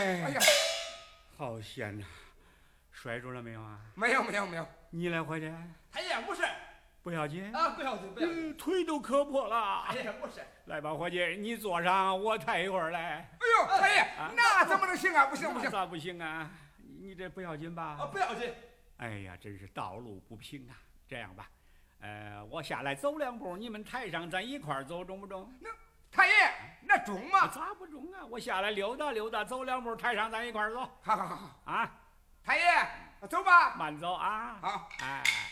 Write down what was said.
哎呀， 好险呐！摔着了没有啊？ 没有没有没有。 你来伙计？ 太爷不是不要紧啊，不要紧不要紧。 腿都磕破了。 太爷不是。 来吧，伙计，你坐上，我抬一会儿来。 哎呦，太爷，那怎么能行啊？不行不行。 咋不行啊？你这不要紧吧？ 啊，不要紧。 哎呀，真是道路不平啊！这样吧，我下来走2步，你们抬上，咱一块儿走，中不中？ 那太爷，那中吗？ 咋不中啊？我下来溜达溜达，走2步，抬上，咱一块儿走。 好好好啊， 太爷，走吧。 慢走啊。 好， 哎。